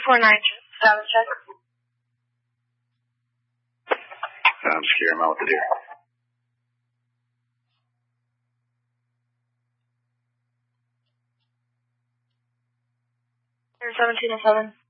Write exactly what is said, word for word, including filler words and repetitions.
four nine, status check. I'm scared. I'm out with the deer. seventeen oh seven.